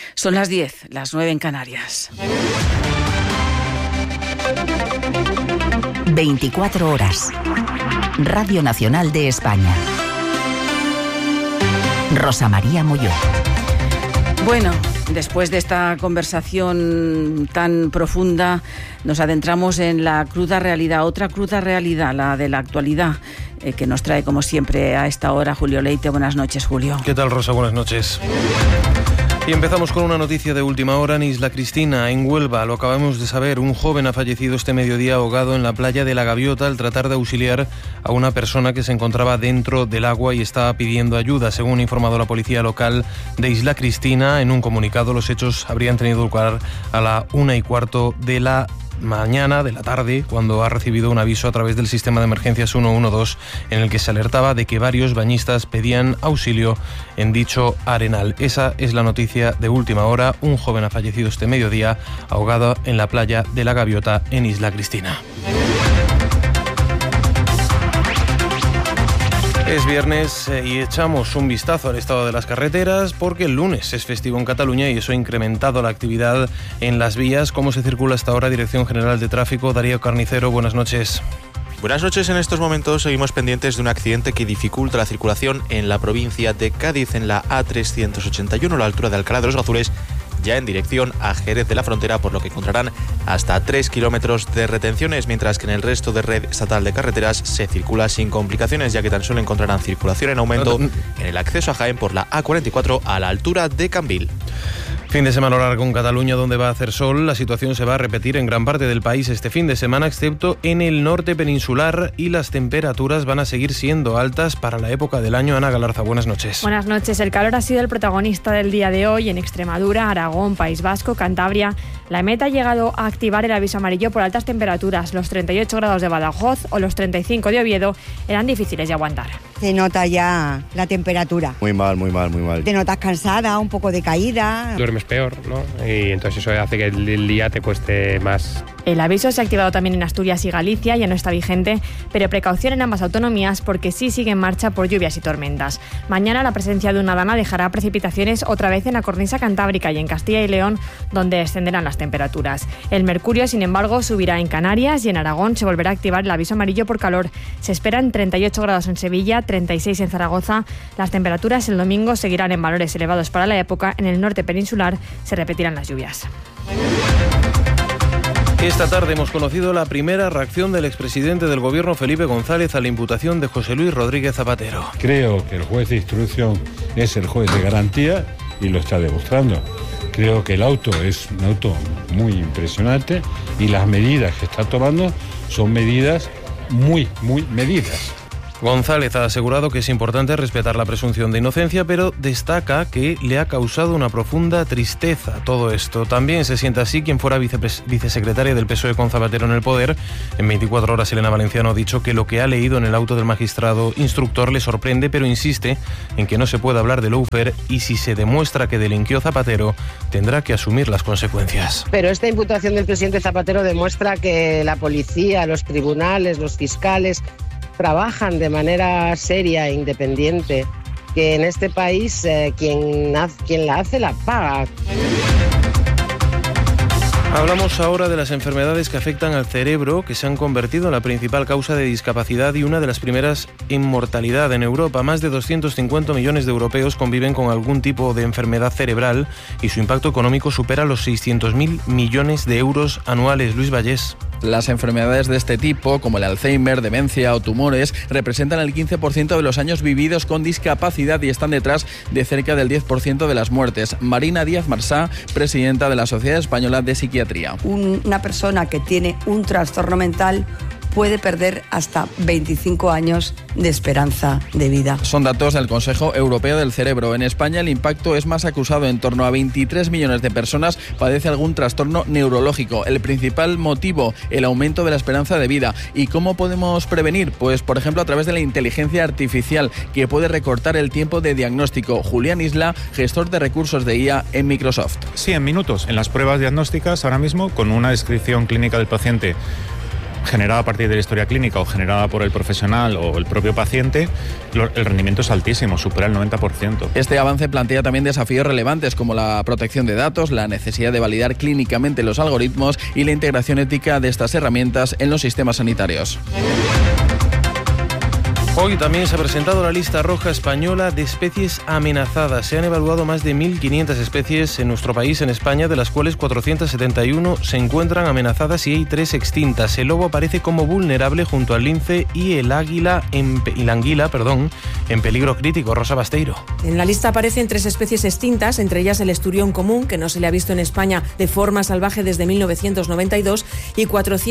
Son las 10, las 9 en Canarias. 24 horas. Radio Nacional de España. Rosa María Molló. Bueno, después de esta conversación tan profunda, nos adentramos en la cruda realidad, otra cruda realidad, la de la actualidad, que nos trae como siempre a esta hora Julio Leite. Buenas noches, Julio. ¿Qué tal, Rosa? Buenas noches. Y empezamos con una noticia de última hora en Isla Cristina, en Huelva. Lo acabamos de saber, un joven ha fallecido este mediodía ahogado en la playa de La Gaviota al tratar de auxiliar a una persona que se encontraba dentro del agua y estaba pidiendo ayuda. Según ha informado la policía local de Isla Cristina, en un comunicado los hechos habrían tenido lugar a la 1:15 de la mañana, de la tarde, cuando ha recibido un aviso a través del sistema de emergencias 112 en el que se alertaba de que varios bañistas pedían auxilio en dicho arenal. Esa es la noticia de última hora. Un joven ha fallecido este mediodía ahogado en la playa de La Gaviota en Isla Cristina. Es viernes y echamos un vistazo al estado de las carreteras porque el lunes es festivo en Cataluña y eso ha incrementado la actividad en las vías. ¿Cómo se circula hasta ahora? Dirección General de Tráfico, Darío Carnicero, buenas noches. Buenas noches. En estos momentos seguimos pendientes de un accidente que dificulta la circulación en la provincia de Cádiz, en la A381, a la altura de Alcalá de los Gazules, ya en dirección a Jerez de la Frontera, por lo que encontrarán hasta 3 kilómetros de retenciones, mientras que en el resto de red estatal de carreteras se circula sin complicaciones, ya que tan solo encontrarán circulación en aumento en el acceso a Jaén por la A44 a la altura de Cambil. Fin de semana largo en Cataluña, donde va a hacer sol. La situación se va a repetir en gran parte del país este fin de semana, excepto en el norte peninsular, y las temperaturas van a seguir siendo altas para la época del año. Ana Galarza, buenas noches. Buenas noches. El calor ha sido el protagonista del día de hoy en Extremadura, Aragón, País Vasco, Cantabria. La EMET ha llegado a activar el aviso amarillo por altas temperaturas. Los 38 grados de Badajoz o los 35 de Oviedo eran difíciles de aguantar. Se nota ya la temperatura. Muy mal, muy mal, muy mal. Te notas cansada, un poco de caída. Duermes peor, ¿no? Y entonces eso hace que el día te cueste más. El aviso se ha activado también en Asturias y Galicia, ya no está vigente, pero precaución en ambas autonomías porque sí sigue en marcha por lluvias y tormentas. Mañana la presencia de una dana dejará precipitaciones otra vez en la cornisa cantábrica y en Castilla y León, donde descenderán las temperaturas. El mercurio, sin embargo, subirá en Canarias y en Aragón se volverá a activar el aviso amarillo por calor. Se esperan 38 grados en Sevilla, 36 en Zaragoza. Las temperaturas el domingo seguirán en valores elevados para la época. En el norte peninsular se repetirán las lluvias. Esta tarde hemos conocido la primera reacción del expresidente del Gobierno, Felipe González, a la imputación de José Luis Rodríguez Zapatero. Creo que el juez de instrucción es el juez de garantía y lo está demostrando. Creo que el auto es un auto muy impresionante y las medidas que está tomando son medidas muy medidas. González ha asegurado que es importante respetar la presunción de inocencia, pero destaca que le ha causado una profunda tristeza todo esto. También se siente así quien fuera vicesecretaria del PSOE con Zapatero en el poder. En 24 horas, Elena Valenciano ha dicho que lo que ha leído en el auto del magistrado instructor le sorprende, pero insiste en que no se puede hablar de lawfare y si se demuestra que delinquió Zapatero, tendrá que asumir las consecuencias. Pero esta imputación del presidente Zapatero demuestra que la policía, los tribunales, los fiscales trabajan de manera seria e independiente, que en este país quien la hace la paga. Hablamos ahora de las enfermedades que afectan al cerebro, que se han convertido en la principal causa de discapacidad y una de las primeras en mortalidad en Europa. Más de 250 millones de europeos conviven con algún tipo de enfermedad cerebral y su impacto económico supera los 600.000 millones de euros anuales. Luis Vallés. Las enfermedades de este tipo, como el Alzheimer, demencia o tumores, representan el 15% de los años vividos con discapacidad y están detrás de cerca del 10% de las muertes. Marina Díaz Marsá, presidenta de la Sociedad Española de Psiquiatría. Una persona que tiene un trastorno mental puede perder hasta 25 años de esperanza de vida. Son datos del Consejo Europeo del Cerebro. En España el impacto es más acusado. En torno a 23 millones de personas padece algún trastorno neurológico. El principal motivo, el aumento de la esperanza de vida. ¿Y cómo podemos prevenir? Pues, por ejemplo, a través de la inteligencia artificial, que puede recortar el tiempo de diagnóstico. Julián Isla, gestor de recursos de IA en Microsoft. Sí, en minutos. En las pruebas diagnósticas, ahora mismo, con una descripción clínica del paciente generada a partir de la historia clínica o generada por el profesional o el propio paciente, el rendimiento es altísimo, supera el 90%. Este avance plantea también desafíos relevantes como la protección de datos, la necesidad de validar clínicamente los algoritmos y la integración ética de estas herramientas en los sistemas sanitarios. Hoy también se ha presentado la lista roja española de especies amenazadas. Se han evaluado más de 1.500 especies en nuestro país, en España, de las cuales 471 se encuentran amenazadas y hay 3 extintas. El lobo aparece como vulnerable junto al lince y la anguila en peligro crítico. Rosa Basteiro. En la lista aparecen 3 especies extintas, entre ellas el esturión común, que no se le ha visto en España de forma salvaje desde 1992, y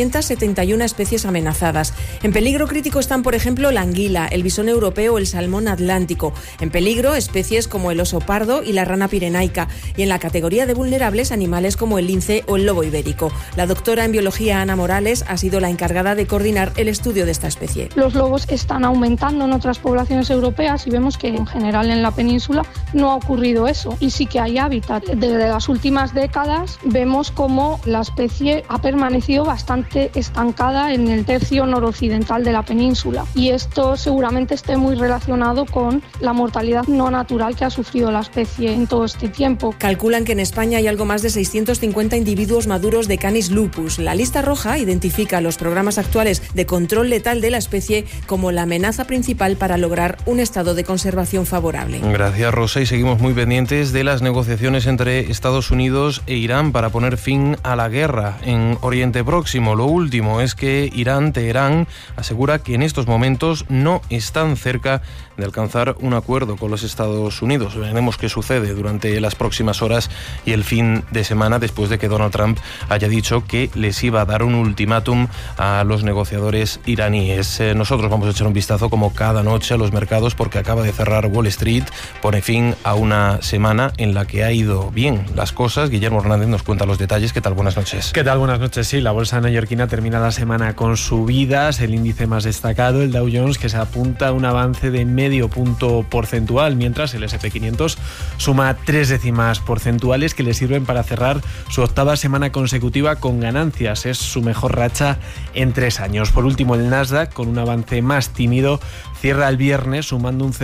471 especies amenazadas. En peligro crítico están, por ejemplo, la anguila, el bisón europeo o el salmón atlántico. En peligro, especies como el oso pardo y la rana pirenaica. Y en la categoría de vulnerables, animales como el lince o el lobo ibérico. La doctora en biología Ana Morales ha sido la encargada de coordinar el estudio de esta especie. Los lobos están aumentando en otras poblaciones europeas y vemos que en general en la península no ha ocurrido eso. Y sí que hay hábitat. Desde las últimas décadas vemos como la especie ha permanecido bastante estancada en el tercio noroccidental de la península. Y esto seguramente esté muy relacionado con la mortalidad no natural que ha sufrido la especie en todo este tiempo. Calculan que en España hay algo más de 650 individuos maduros de Canis lupus. La lista roja identifica los programas actuales de control letal de la especie como la amenaza principal para lograr un estado de conservación favorable. Gracias, Rosa, y seguimos muy pendientes de las negociaciones entre Estados Unidos e Irán para poner fin a la guerra en Oriente Próximo. Lo último es que Teherán, asegura que en estos momentos no están cerca de alcanzar un acuerdo con los Estados Unidos. Veremos qué sucede durante las próximas horas y el fin de semana, después de que Donald Trump haya dicho que les iba a dar un ultimátum a los negociadores iraníes. Nosotros vamos a echar un vistazo, como cada noche, a los mercados, porque acaba de cerrar Wall Street. Pone fin a una semana en la que ha ido bien las cosas. Guillermo Hernández nos cuenta los detalles. ¿Qué tal? Buenas noches. ¿Qué tal? Buenas noches. Sí, la bolsa neoyorquina termina la semana con subidas. El índice más destacado, el Dow Jones, que se apunta a un avance de medio punto porcentual, mientras el S&P 500 suma 3 décimas porcentuales que le sirven para cerrar su 8ª semana consecutiva con ganancias. Es su mejor racha en 3 años. Por último, el Nasdaq, con un avance más tímido, cierra el viernes sumando un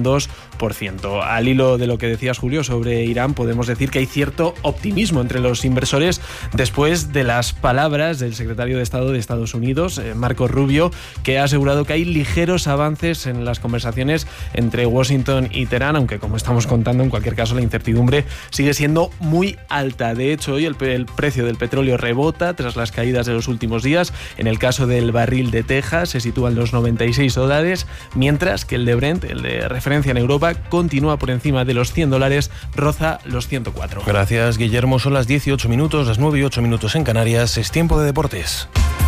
0,2%. Al hilo de lo que decías, Julio, sobre Irán, podemos decir que hay cierto optimismo entre los inversores después de las palabras del secretario de Estado de Estados Unidos, Marco Rubio, que ha asegurado que hay ligeros avances en las conversaciones entre Washington y Teherán, aunque, como estamos contando, en cualquier caso la incertidumbre sigue siendo muy alta. De hecho, hoy el precio del petróleo rebota tras las caídas de los últimos días. En el caso del barril de Texas se sitúa en los $96, mientras que el de Brent, el de referencia en Europa, continúa por encima de los $100, roza los 104. Gracias, Guillermo. Son las 18 minutos, las 9 y 8 minutos en Canarias. Es tiempo de deportes.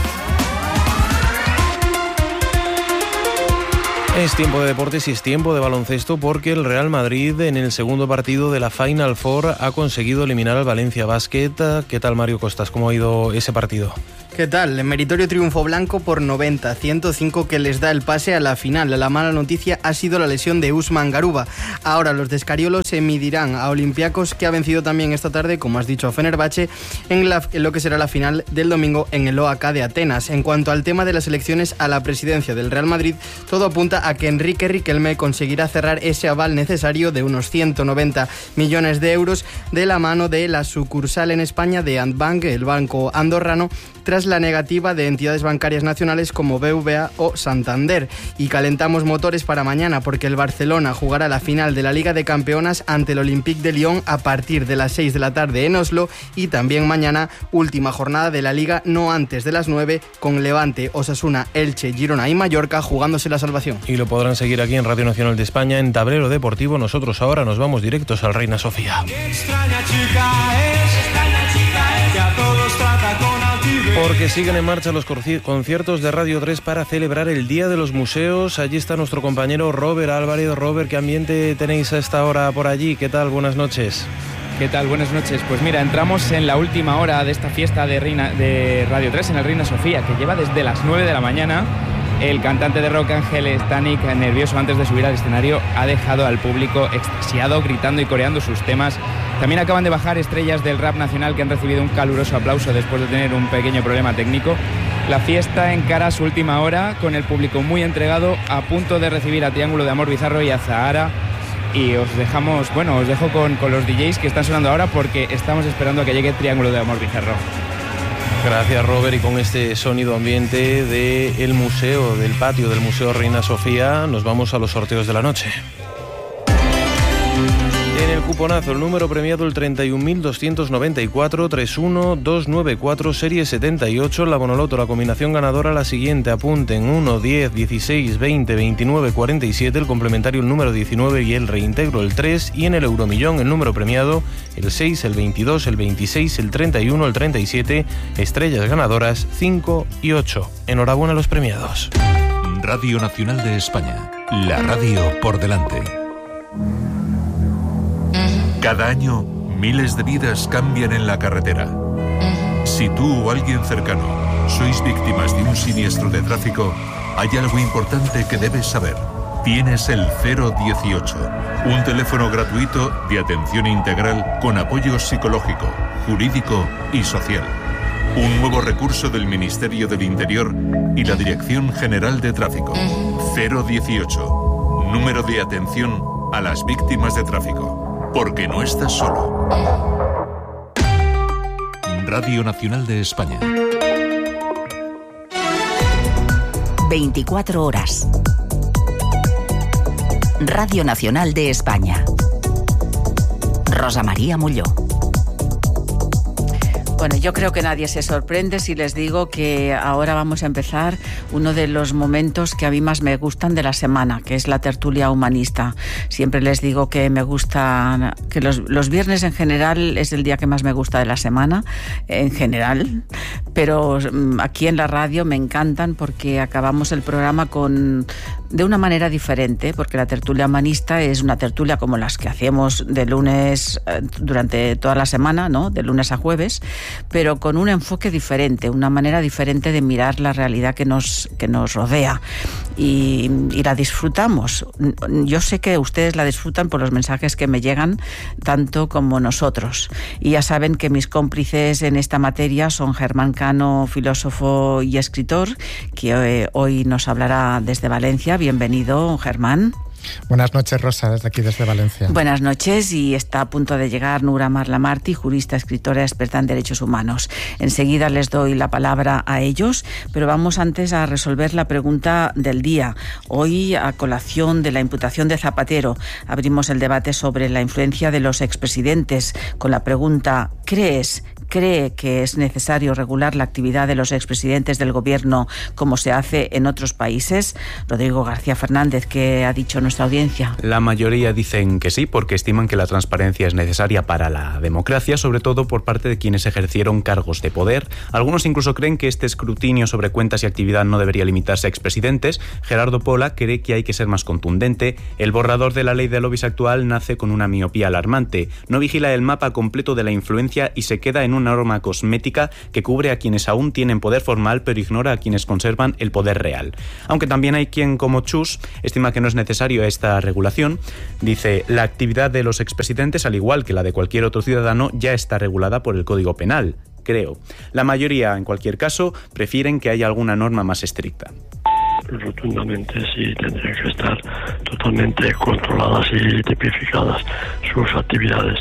Es tiempo de deportes y es tiempo de baloncesto, porque el Real Madrid, en el segundo partido de la Final Four, ha conseguido eliminar al Valencia Basket. ¿Qué tal, Mario Costas? ¿Cómo ha ido ese partido? ¿Qué tal? Meritorio triunfo blanco por 90-105 que les da el pase a la final. La mala noticia ha sido la lesión de Usman Garuba. Ahora los de Escariolo se medirán a Olympiacos, que ha vencido también esta tarde, como has dicho, a Fenerbahce, en lo que será la final del domingo en el OAK de Atenas. En cuanto al tema de las elecciones a la presidencia del Real Madrid, todo apunta a que Enrique Riquelme conseguirá cerrar ese aval necesario de unos 190 millones de euros de la mano de la sucursal en España de Andbank, el banco andorrano, tras la negativa de entidades bancarias nacionales como BBVA o Santander. Y calentamos motores para mañana, porque el Barcelona jugará la final de la Liga de Campeonas ante el Olympique de Lyon a partir de las 6 de la tarde en Oslo, y también mañana última jornada de la Liga, no antes de las 9, con Levante, Osasuna, Elche, Girona y Mallorca jugándose la salvación. Y lo podrán seguir aquí en Radio Nacional de España, en Tablero Deportivo. Nosotros ahora nos vamos directos al Reina Sofía. Qué extraña chica es, que a todos trata con altivez. Porque siguen en marcha los conciertos de Radio 3 para celebrar el Día de los Museos. Allí está nuestro compañero Robert Álvarez. Robert, ¿qué ambiente tenéis a esta hora por allí? ¿Qué tal? Buenas noches. ¿Qué tal? Buenas noches. Pues mira, entramos en la última hora de esta fiesta de Radio 3 en el Reina Sofía, que lleva desde las 9 de la mañana. El cantante de rock Ángel Stanik, nervioso antes de subir al escenario, ha dejado al público extasiado, gritando y coreando sus temas. También acaban de bajar estrellas del rap nacional, que han recibido un caluroso aplauso después de tener un pequeño problema técnico. La fiesta encara su última hora con el público muy entregado, a punto de recibir a Triángulo de Amor Bizarro y a Zahara. Y os dejo con los DJs que están sonando ahora porque estamos esperando a que llegue Triángulo de Amor Bizarro. Gracias, Robert, y con este sonido ambiente del museo, del patio del Museo Reina Sofía, nos vamos a los sorteos de la noche. En el cuponazo, el número premiado el 31.294, 31294, serie 78, la Bonoloto, la combinación ganadora la siguiente, apunten 1, 10, 16, 20, 29, 47, el complementario el número 19 y el reintegro el 3, y en el Euromillón el número premiado el 6, el 22, el 26, el 31, el 37, estrellas ganadoras 5 y 8. Enhorabuena a los premiados. Radio Nacional de España, la radio por delante. Cada año, miles de vidas cambian en la carretera. Si tú o alguien cercano sois víctimas de un siniestro de tráfico, hay algo importante que debes saber. Tienes el 018, un teléfono gratuito de atención integral con apoyo psicológico, jurídico y social. Un nuevo recurso del Ministerio del Interior y la Dirección General de Tráfico. 018, número de atención a las víctimas de tráfico. Porque no estás solo. Radio Nacional de España. 24 horas. Radio Nacional de España. Rosa María Molló. Bueno, yo creo que nadie se sorprende si les digo que ahora vamos a empezar uno de los momentos que a mí más me gustan de la semana, que es la tertulia humanista. Siempre les digo que me gusta, que los viernes en general es el día que más me gusta de la semana, en general, pero aquí en la radio me encantan porque acabamos el programa de una manera diferente, porque la tertulia humanista es una tertulia como las que hacemos de lunes durante toda la semana, ¿no? De lunes a jueves, pero con un enfoque diferente, una manera diferente de mirar la realidad que nos rodea y la disfrutamos. Yo sé que ustedes la disfrutan por los mensajes que me llegan, tanto como nosotros. Y ya saben que mis cómplices en esta materia son Germán Cano, filósofo y escritor, que hoy nos hablará desde Valencia. Bienvenido, Germán. Buenas noches, Rosa, desde aquí, desde Valencia. Buenas noches, y está a punto de llegar Nura Marlamarti, jurista, escritora, experta en derechos humanos. Enseguida les doy la palabra a ellos, pero vamos antes a resolver la pregunta del día. Hoy, a colación de la imputación de Zapatero, abrimos el debate sobre la influencia de los expresidentes con la pregunta: ¿Cree que es necesario regular la actividad de los expresidentes del gobierno como se hace en otros países? Rodrigo García Fernández, ¿qué ha dicho nuestra audiencia? La mayoría dicen que sí, porque estiman que la transparencia es necesaria para la democracia, sobre todo por parte de quienes ejercieron cargos de poder. Algunos incluso creen que este escrutinio sobre cuentas y actividad no debería limitarse a expresidentes. Gerardo Pola cree que hay que ser más contundente. El borrador de la ley de lobbies actual nace con una miopía alarmante. No vigila el mapa completo de la influencia y se queda en una norma cosmética que cubre a quienes aún tienen poder formal pero ignora a quienes conservan el poder real. Aunque también hay quien, como Chus, estima que no es necesario esta regulación. Dice: la actividad de los expresidentes, al igual que la de cualquier otro ciudadano, ya está regulada por el Código Penal. Creo. La mayoría, en cualquier caso, prefieren que haya alguna norma más estricta. Rotundamente sí, tendrían que estar totalmente controladas y tipificadas sus actividades,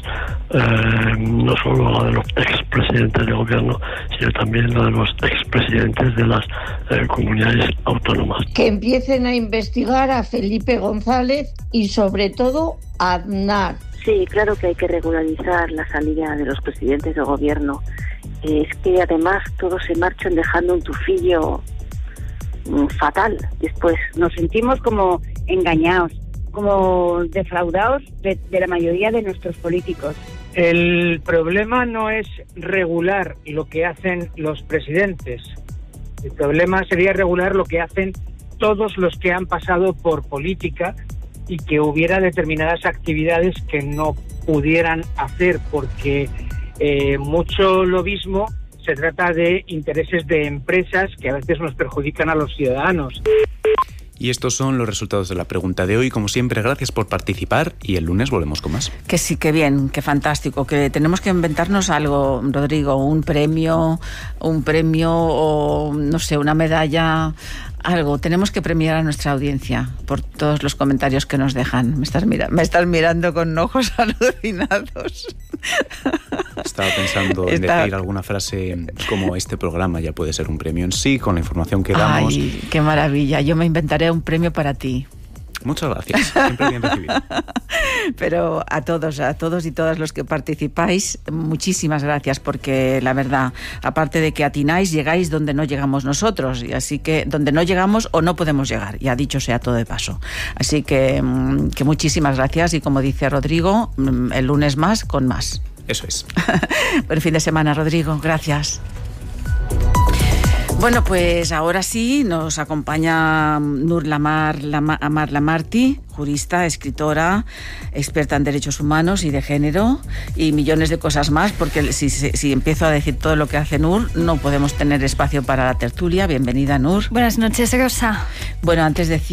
no solo la de los expresidentes del gobierno, sino también la de los expresidentes de las comunidades autónomas. Que empiecen a investigar a Felipe González y sobre todo a Aznar. Sí, claro que hay que regularizar la salida de los presidentes del gobierno. Es que además todos se marchan dejando un tufillo fatal. Después nos sentimos como engañados, como defraudados de la mayoría de nuestros políticos. El problema no es regular lo que hacen los presidentes. El problema sería regular lo que hacen todos los que han pasado por política y que hubiera determinadas actividades que no pudieran hacer, porque mucho lobismo se trata de intereses de empresas que a veces nos perjudican a los ciudadanos. Y estos son los resultados de la pregunta de hoy. Como siempre, gracias por participar y el lunes volvemos con más. Que sí, que bien, que fantástico, que tenemos que inventarnos algo, Rodrigo, un premio o, no sé, una medalla, algo. Tenemos que premiar a nuestra audiencia por todos los comentarios que nos dejan. Me estás mirando con ojos alucinados. Estaba pensando en decir alguna frase como este programa ya puede ser un premio en sí, con la información que damos. ¡Ay, qué maravilla! Yo me inventaré un premio para ti. Muchas gracias, siempre bien recibido. Pero a todos y todas los que participáis, muchísimas gracias, porque la verdad, aparte de que atináis, llegáis donde no llegamos nosotros, y así que donde no llegamos o no podemos llegar, ya dicho sea todo de paso. Así que muchísimas gracias, y como dice Rodrigo, el lunes más con más. Eso es. Buen fin de semana, Rodrigo, gracias. Bueno, pues ahora sí nos acompaña Nur Amar Lamarty, jurista, escritora, experta en derechos humanos y de género y millones de cosas más, porque si empiezo a decir todo lo que hace Nur, no podemos tener espacio para la tertulia. Bienvenida, Nur. Buenas noches, Rosa. Bueno, antes les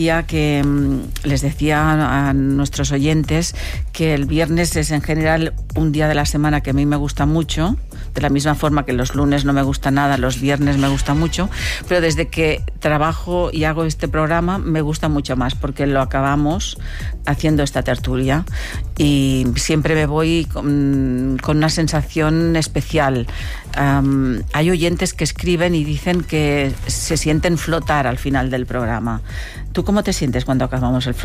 decía a nuestros oyentes que el viernes es en general un día de la semana que a mí me gusta mucho, de la misma forma que los lunes no me gusta nada, los viernes me gusta mucho, pero desde que trabajo y hago este programa me gusta mucho más, porque lo acabamos haciendo esta tertulia y siempre me voy con una sensación especial. Hay oyentes que escriben y dicen que se sienten flotar al final del programa. ¿Tú cómo te sientes cuando acabamos el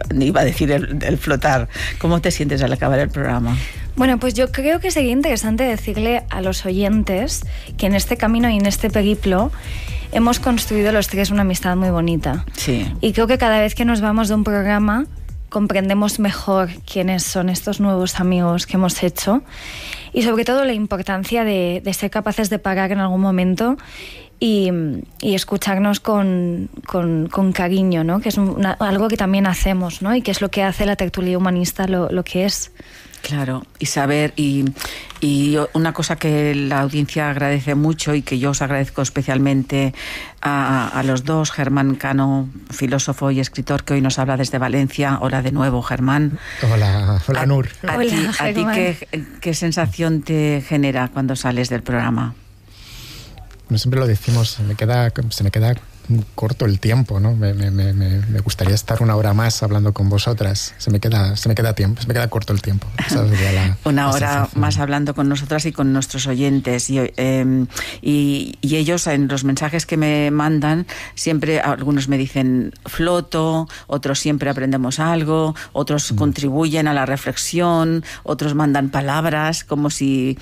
flotar? ¿Cómo te sientes al acabar el programa? Bueno, pues yo creo que sería interesante decirle a los oyentes que en este camino y en este periplo hemos construido los tres una amistad muy bonita. Sí. Y creo que cada vez que nos vamos de un programa comprendemos mejor quiénes son estos nuevos amigos que hemos hecho, y sobre todo la importancia de ser capaces de parar en algún momento y escucharnos con cariño, ¿no? Que es algo que también hacemos, ¿no? Y que es lo que hace la tertulia humanista lo que es. Claro, y saber, y una cosa que la audiencia agradece mucho y que yo os agradezco especialmente a los dos, Germán Cano, filósofo y escritor, que hoy nos habla desde Valencia. Hola de nuevo, Germán. Hola, Nur. ¿A ti qué sensación te genera cuando sales del programa? No, siempre lo decimos, se me queda corto el tiempo, ¿no? Me gustaría estar una hora más hablando con vosotras. Se me queda corto el tiempo. Esa sería una hora más hablando con nosotras y con nuestros oyentes. Y ellos, en los mensajes que me mandan, siempre algunos me dicen floto, otros siempre aprendemos algo, otros contribuyen a la reflexión, otros mandan palabras como si...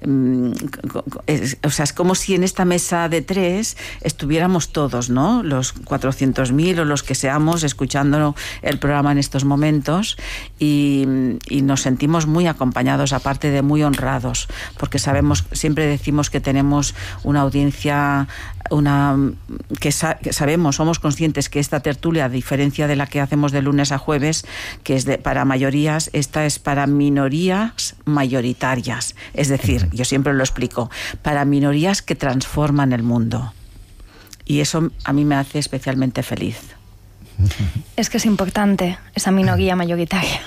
o sea, es como si en esta mesa de tres estuviéramos todos, ¿no? Los 400.000 o los que seamos escuchando el programa en estos momentos, y nos sentimos muy acompañados, aparte de muy honrados, porque siempre decimos que tenemos una audiencia que sabemos, somos conscientes que esta tertulia, a diferencia de la que hacemos de lunes a jueves, que es para mayorías, esta es para minorías mayoritarias. Es decir, yo siempre lo explico, para minorías que transforman el mundo. Y eso a mí me hace especialmente feliz. Es que es importante esa minoría mayoritaria.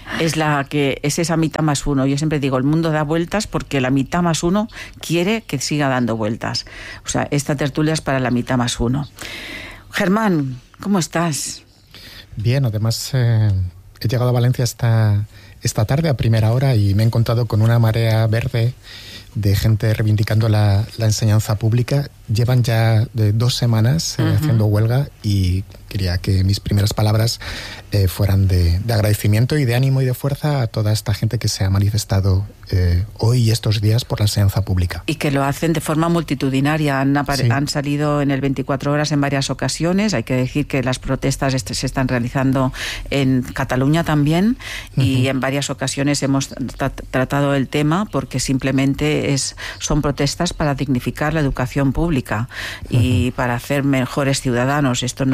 Es esa mitad más uno. Yo siempre digo, el mundo da vueltas porque la mitad más uno quiere que siga dando vueltas. O sea, esta tertulia es para la mitad más uno. Germán, ¿cómo estás? Bien, además he llegado a Valencia esta tarde a primera hora y me he encontrado con una marea verde de gente reivindicando la enseñanza pública. Llevan ya 2 semanas haciendo huelga, y quería que mis primeras palabras fueran de agradecimiento y de ánimo y de fuerza a toda esta gente que se ha manifestado hoy y estos días por la enseñanza pública. Y que lo hacen de forma multitudinaria. Han salido en el 24 horas en varias ocasiones. Hay que decir que las protestas se están realizando en Cataluña también, y en varias ocasiones hemos tratado el tema, porque simplemente son protestas para dignificar la educación pública y para hacer mejores ciudadanos. Esto nos lo repite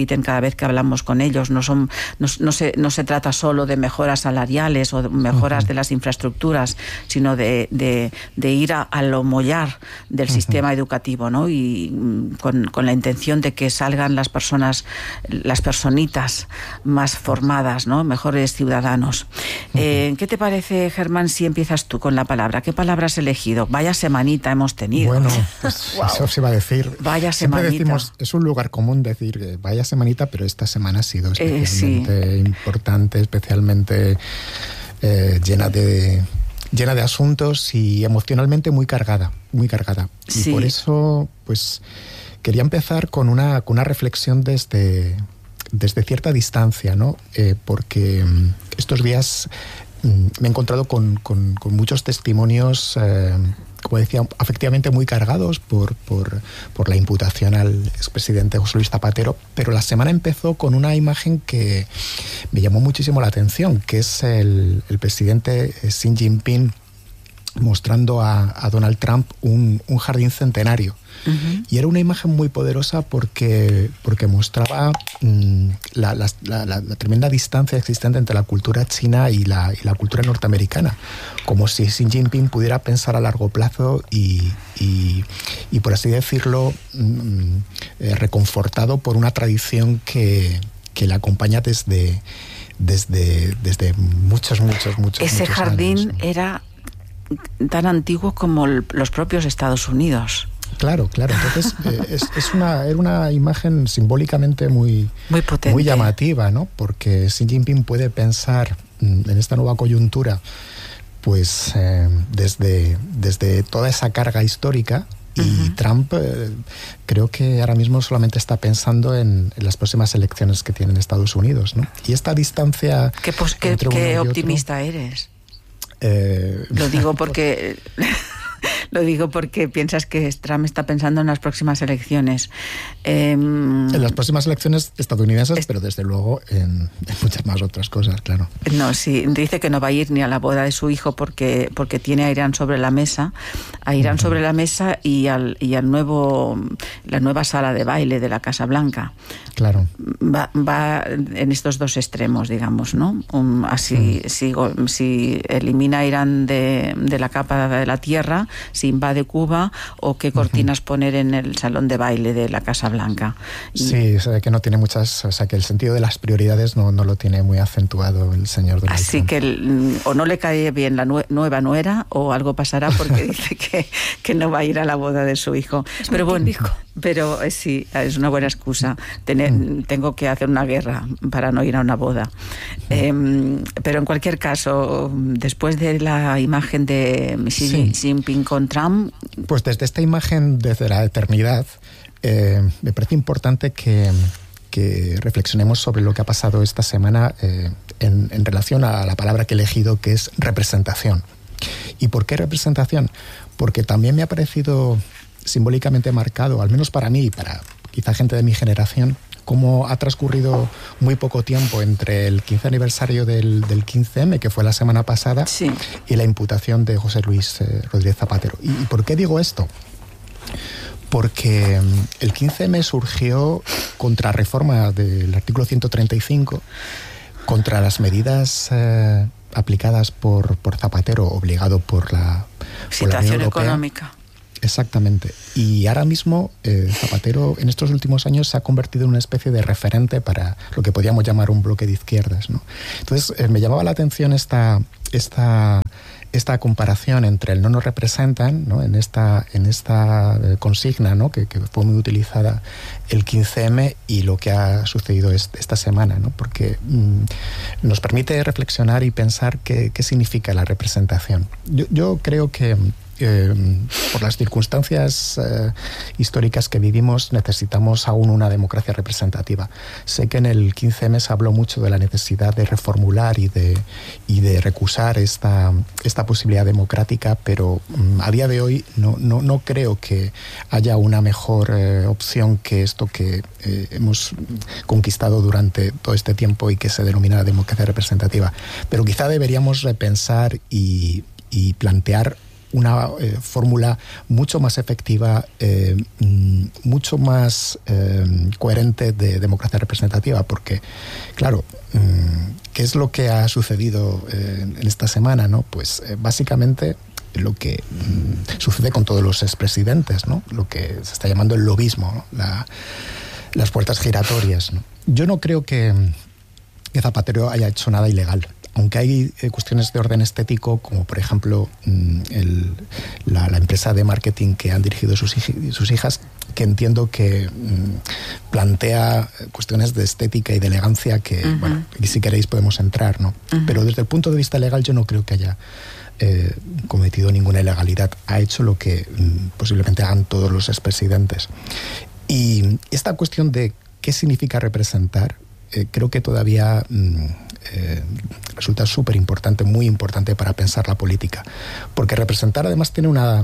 repiten cada vez que hablamos con ellos. No se trata solo de mejoras salariales o de mejoras de las infraestructuras, sino de ir a lo mollar del sistema educativo, ¿no? Y con la intención de que salgan las personitas más formadas, ¿no? Mejores ciudadanos. ¿Qué te parece, Germán, si empiezas tú con la palabra? ¿Qué palabra has elegido? Vaya semanita hemos tenido. Bueno, pues eso se va a decir. Vaya Siempre semanita. decimos, es un lugar común decir vaya semanita, pero esta semana ha sido especialmente importante, especialmente llena de asuntos y emocionalmente muy cargada. Sí. Y por eso, pues, quería empezar con una reflexión desde cierta distancia, ¿no? Porque estos días me he encontrado con muchos testimonios, como decía, afectivamente muy cargados por la imputación al expresidente José Luis Zapatero, pero la semana empezó con una imagen que me llamó muchísimo la atención, que es el presidente Xi Jinping mostrando a Donald Trump un jardín centenario. Y era una imagen muy poderosa porque mostraba la tremenda distancia existente entre la cultura china y la cultura norteamericana, como si Xi Jinping pudiera pensar a largo plazo y por así decirlo, reconfortado por una tradición que le acompaña desde muchos Ese jardín años, ¿no? era tan antiguo como los propios Estados Unidos. Claro. Entonces era una imagen simbólicamente muy potente, muy llamativa, ¿no? Porque Xi Jinping puede pensar en esta nueva coyuntura, pues desde toda esa carga histórica. Y Trump creo que ahora mismo solamente está pensando en las próximas elecciones que tiene en Estados Unidos, ¿no? Y esta distancia... Qué optimista eres. Lo digo porque... Lo digo porque piensas que Trump está pensando en las próximas elecciones. En las próximas elecciones estadounidenses, pero desde luego en muchas más otras cosas, claro. No, sí, dice que no va a ir ni a la boda de su hijo porque tiene a Irán sobre la mesa. A Irán sobre la mesa y la nueva sala de baile de la Casa Blanca. Claro. Va en estos dos extremos, digamos, ¿no? Si elimina a Irán de la capa de la tierra, si invade Cuba, o qué cortinas poner en el salón de baile de la Casa Blanca. Sí, o sea, que no tiene muchas, o sea, que el sentido de las prioridades no lo tiene muy acentuado el señor Donald Trump. Que o no le cae bien la nueva nuera, o algo pasará porque dice que no va a ir a la boda de su hijo. Pero bueno, sí, es una buena excusa. Tengo que hacer una guerra para no ir a una boda. Pero en cualquier caso, después de la imagen de Xi Jinping con Trump... Pues desde esta imagen, desde la eternidad, me parece importante que reflexionemos sobre lo que ha pasado esta semana en relación a la palabra que he elegido, que es representación. ¿Y por qué representación? Porque también me ha parecido simbólicamente marcado, al menos para mí y para quizá gente de mi generación, cómo ha transcurrido muy poco tiempo entre el 15 aniversario del 15M, que fue la semana pasada, y la imputación de José Luis Rodríguez Zapatero. ¿Y por qué digo esto? Porque el 15M surgió contra reforma del artículo 135, contra las medidas aplicadas por Zapatero, obligado por la situación económica. Exactamente. Y ahora mismo Zapatero en estos últimos años se ha convertido en una especie de referente para lo que podríamos llamar un bloque de izquierdas, ¿no? Entonces me llamaba la atención esta comparación entre el no nos representan, ¿no? en esta consigna, ¿no? que fue muy utilizada el 15M, y lo que ha sucedido esta semana, ¿no? Porque nos permite reflexionar y pensar qué significa la representación. Yo creo que por las circunstancias históricas que vivimos necesitamos aún una democracia representativa. Sé que en el 15M se habló mucho de la necesidad de reformular y de recusar esta posibilidad democrática, pero a día de hoy no creo que haya una mejor opción que esto que hemos conquistado durante todo este tiempo y que se denomina la democracia representativa. Pero quizá deberíamos repensar y plantear una fórmula mucho más efectiva, mucho más coherente de democracia representativa, porque, claro, ¿qué es lo que ha sucedido en esta semana, ¿no? Pues básicamente lo que sucede con todos los expresidentes, ¿no? Lo que se está llamando el lobismo, ¿no? Las puertas giratorias, ¿no? Yo no creo que Zapatero haya hecho nada ilegal, aunque hay cuestiones de orden estético, como por ejemplo la empresa de marketing que han dirigido sus hijas, que entiendo que plantea cuestiones de estética y de elegancia que, bueno, y si queréis podemos entrar, ¿no? Pero desde el punto de vista legal yo no creo que haya cometido ninguna ilegalidad. Ha hecho lo que posiblemente hagan todos los expresidentes. Y esta cuestión de qué significa representar, creo que todavía resulta súper importante, muy importante para pensar la política. Porque representar además tiene una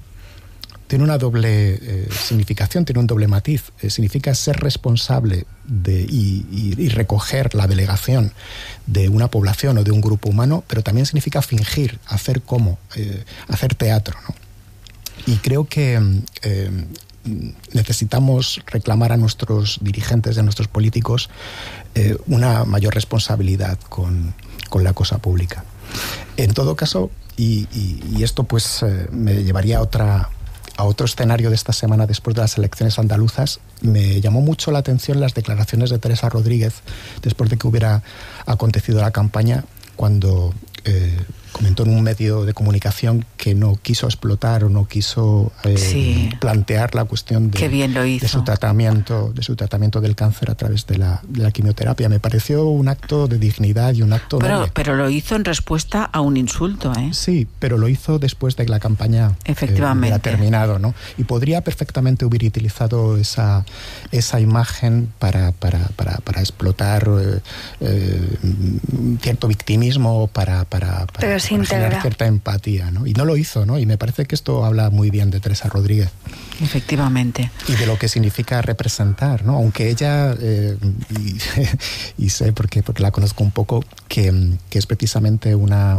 doble significación, tiene un doble matiz. Significa ser responsable y recoger la delegación de una población o de un grupo humano, pero también significa fingir, hacer teatro, ¿no? Y creo que necesitamos reclamar a nuestros dirigentes, a nuestros políticos, una mayor responsabilidad con la cosa pública. En todo caso, y esto pues me llevaría a otro escenario de esta semana después de las elecciones andaluzas, me llamó mucho la atención las declaraciones de Teresa Rodríguez después de que hubiera acontecido la campaña, cuando comentó en un medio de comunicación que no quiso explotar o no quiso plantear la cuestión de su tratamiento del cáncer a través de la quimioterapia. Me pareció un acto de dignidad y un acto noble. Pero lo hizo en respuesta a un insulto, ¿eh? Sí, pero lo hizo después de que la campaña hubiera terminado, ¿no? Y podría perfectamente hubiera utilizado esa imagen para explotar cierto victimismo, para generar cierta empatía, ¿no? Y no lo hizo, ¿no? Y me parece que esto habla muy bien de Teresa Rodríguez. Efectivamente. Y de lo que significa representar, ¿no? Aunque ella, y sé porque la conozco un poco, que es precisamente una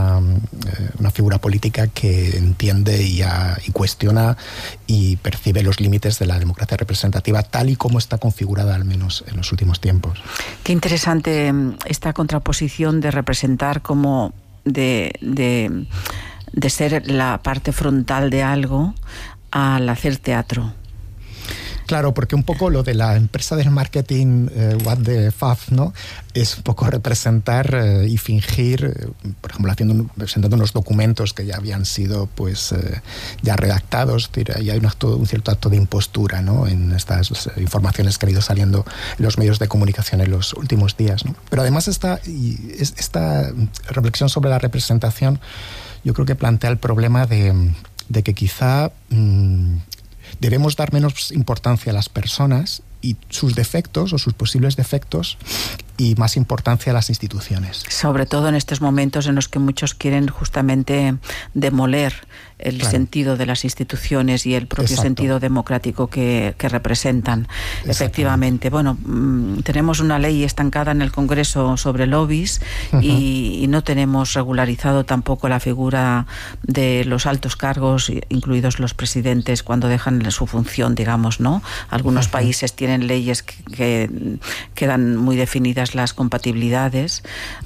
figura política que entiende y cuestiona y percibe los límites de la democracia representativa tal y como está configurada, al menos en los últimos tiempos. Qué interesante esta contraposición de representar como de ser la parte frontal de algo al hacer teatro. Claro, porque un poco lo de la empresa del marketing, What the Fuck, ¿no? Es un poco representar y fingir, por ejemplo, presentando unos documentos que ya habían sido pues ya redactados, y hay un cierto acto de impostura, ¿no? En estas informaciones que han ido saliendo en los medios de comunicación en los últimos días, ¿no? Pero además esta reflexión sobre la representación, yo creo que plantea el problema de que quizá debemos dar menos importancia a las personas y sus defectos o sus posibles defectos, y más importancia a las instituciones. Sobre todo en estos momentos en los que muchos quieren justamente demoler el sentido de las instituciones y el propio sentido democrático que representan. Efectivamente. Bueno, tenemos una ley estancada en el Congreso sobre lobbies y no tenemos regularizado tampoco la figura de los altos cargos, incluidos los presidentes, cuando dejan su función, digamos, ¿no? Algunos países tienen leyes que quedan muy definidas las compatibilidades.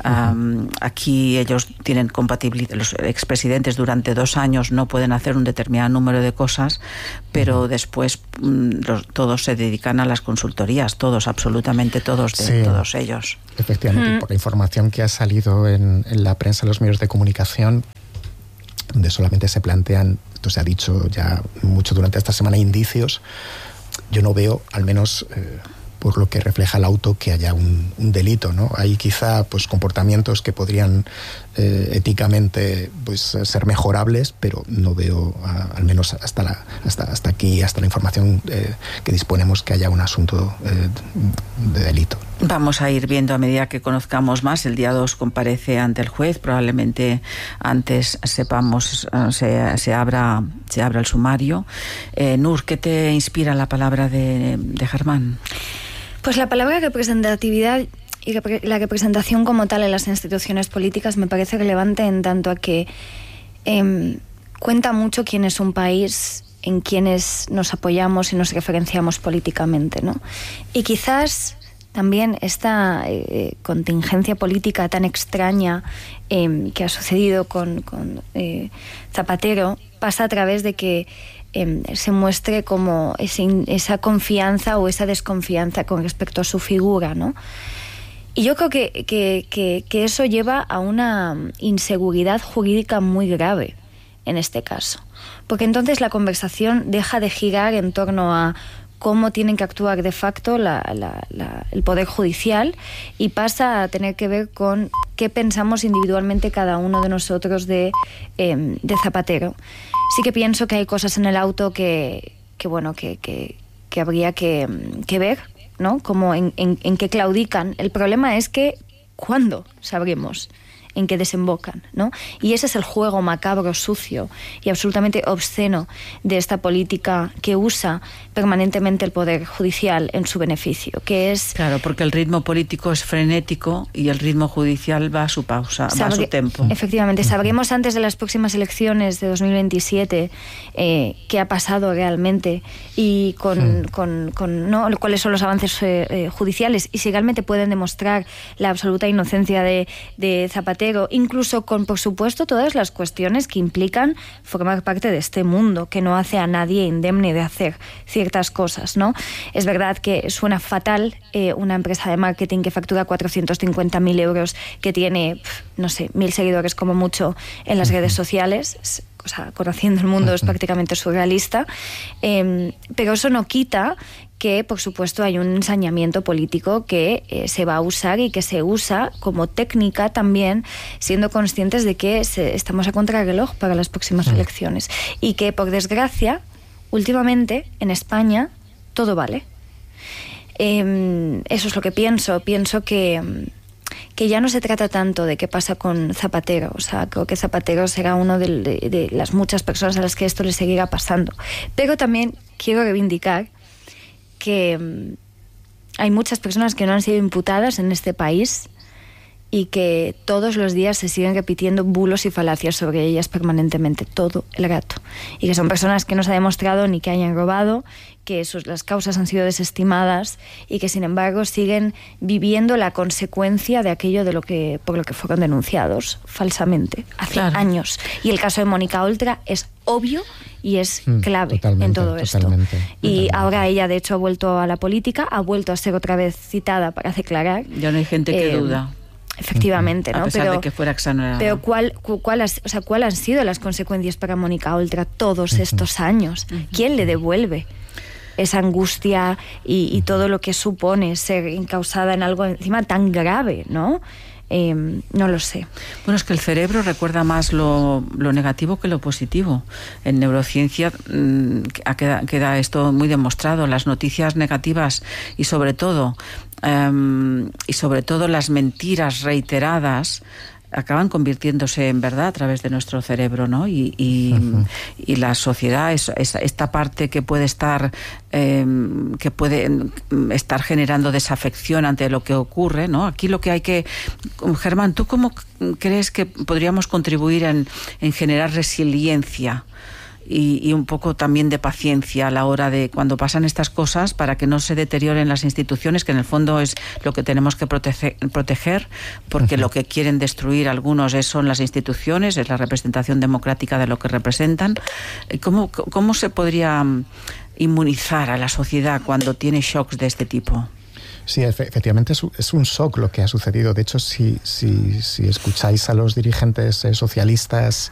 Aquí ellos tienen compatibilidad. Los expresidentes durante 2 años no pueden hacer un determinado número de cosas, pero después todos se dedican a las consultorías, todos, absolutamente todos, todos ellos. Efectivamente, por la información que ha salido en la prensa, en los medios de comunicación, donde solamente se plantean, esto se ha dicho ya mucho durante esta semana, indicios, yo no veo, al menos por lo que refleja el auto, que haya un delito, ¿no? Hay quizá pues comportamientos que podrían éticamente pues ser mejorables, pero no veo, al menos hasta aquí, hasta la información que disponemos, que haya un asunto de delito. Vamos a ir viendo a medida que conozcamos más. El día 2 comparece ante el juez, probablemente antes sepamos, se abra el sumario. Nur, ¿qué te inspira la palabra de Germán? Pues la palabra representatividad y la representación como tal en las instituciones políticas me parece relevante en tanto a que cuenta mucho quién es un país, en quienes nos apoyamos y nos referenciamos políticamente, ¿no? Y quizás también esta contingencia política tan extraña que ha sucedido con Zapatero pasa a través de que se muestre como esa confianza o esa desconfianza con respecto a su figura, ¿no? Y yo creo que eso lleva a una inseguridad jurídica muy grave en este caso, porque entonces la conversación deja de girar en torno a cómo tienen que actuar de facto el Poder Judicial y pasa a tener que ver con qué pensamos individualmente cada uno de nosotros de Zapatero. Sí que pienso que hay cosas en el auto que habría que ver, ¿no? Como en qué claudican. El problema es que ¿cuándo sabremos en qué desembocan, ¿no? Y ese es el juego macabro, sucio y absolutamente obsceno de esta política que usa permanentemente el Poder Judicial en su beneficio, que es... Claro, porque el ritmo político es frenético y el ritmo judicial va a su pausa, va a su tempo. Efectivamente, sabremos antes de las próximas elecciones de 2027 qué ha pasado realmente y ¿no? cuáles son los avances judiciales y si realmente pueden demostrar la absoluta inocencia de Zapatero, incluso con, por supuesto, todas las cuestiones que implican formar parte de este mundo, que no hace a nadie indemne de hacer ciertas cosas, ¿no? Es verdad que suena fatal una empresa de marketing que factura 450.000 euros, que tiene, no sé, 1.000 seguidores como mucho en las redes sociales. O sea, conociendo el mundo es prácticamente surrealista, pero eso no quita que, por supuesto, hay un ensañamiento político que se va a usar y que se usa como técnica también, siendo conscientes de que estamos a contrarreloj para las próximas elecciones y que, por desgracia, últimamente en España todo vale. Eso es lo que pienso. Pienso que ya no se trata tanto de qué pasa con Zapatero. O sea, creo que Zapatero será uno de las muchas personas a las que esto le seguirá pasando. Pero también quiero reivindicar que hay muchas personas que no han sido imputadas en este país y que todos los días se siguen repitiendo bulos y falacias sobre ellas permanentemente, todo el rato. Y que son personas que no se ha demostrado ni que hayan robado, que las causas han sido desestimadas y que, sin embargo, siguen viviendo la consecuencia de aquello por lo que fueron denunciados falsamente hace años. Y el caso de Mónica Oltra es obvio y es clave en todo esto. Y ahora ella, de hecho, ha vuelto a la política, ha vuelto a ser otra vez citada para declarar. Ya no hay gente que duda. Efectivamente, ¿no? A pesar de que fuera exonerada. Pero ¿cuáles han sido las consecuencias para Mónica Oltra todos estos años? ¿Quién le devuelve esa angustia y todo lo que supone ser encausada en algo encima tan grave, ¿no? No lo sé. Bueno, es que el cerebro recuerda más lo negativo que lo positivo. En neurociencia queda esto muy demostrado. Las noticias negativas y sobre todo las mentiras reiteradas acaban convirtiéndose en verdad a través de nuestro cerebro, ¿no? Y la sociedad, esta parte que puede estar generando desafección ante lo que ocurre, ¿no? Aquí lo que hay que... Germán, ¿tú cómo crees que podríamos contribuir en generar resiliencia y un poco también de paciencia a la hora de cuando pasan estas cosas, para que no se deterioren las instituciones, que en el fondo es lo que tenemos que proteger, porque lo que quieren destruir algunos son las instituciones, es la representación democrática de lo que representan? ¿Cómo se podría inmunizar a la sociedad cuando tiene shocks de este tipo? Sí, efectivamente es un shock lo que ha sucedido. De hecho, si escucháis a los dirigentes socialistas